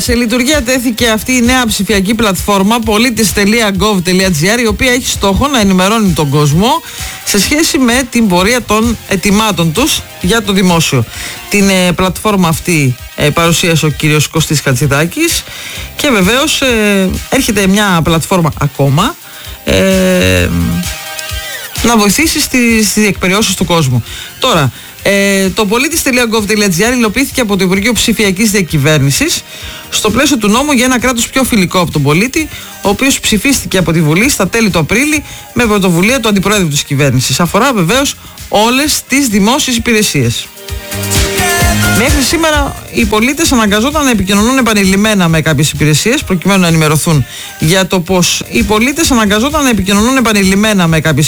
Σε λειτουργία τέθηκε αυτή η νέα ψηφιακή πλατφόρμα πολίτης.gov.gr, η οποία έχει στόχο να ενημερώνει τον κόσμο σε σχέση με την πορεία των αιτημάτων τους για το δημόσιο. Την πλατφόρμα αυτή παρουσίασε ο κύριος Κωστής Χατζηδάκης και βεβαίως έρχεται μια πλατφόρμα ακόμα να βοηθήσει στις διεκπεραιώσεις του κόσμου. Τώρα, το πολίτης.gov.gr υλοποιήθηκε από το Υπουργείο Ψηφιακής Διακυβέρνησης στο πλαίσιο του νόμου για ένα κράτος πιο φιλικό από τον πολίτη, ο οποίος ψηφίστηκε από τη Βουλή στα τέλη του Απρίλη με πρωτοβουλία του Αντιπροέδρου της κυβέρνησης. Αφορά βεβαίως όλες τις δημόσιες υπηρεσίες. Μέχρι σήμερα οι πολίτες αναγκαζόταν να επικοινωνούν επανειλημμένα με κάποιες υπηρεσίες προκειμένου να ενημερωθούν για το πώς. Οι πολίτες αναγκαζόταν να επικοινωνούν επανειλημμένα με κάποιες